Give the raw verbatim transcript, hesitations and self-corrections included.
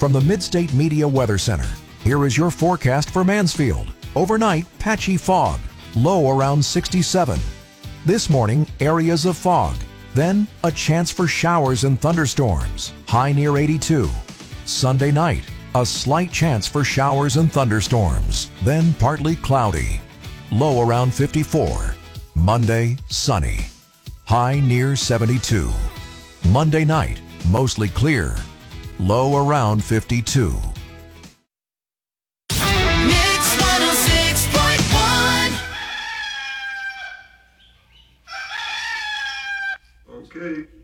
From the Midstate Media Weather Center, here is your forecast for Mansfield. Overnight, patchy fog, low around sixty-seven. This morning, areas of fog. Then, a chance for showers and thunderstorms, high near eighty-two. Sunday night, a slight chance for showers and thunderstorms, then partly cloudy, low around fifty-four. Monday, sunny, high near seventy-two. Monday night, mostly clear, low around fifty-two. Mix one oh six point one. Okay.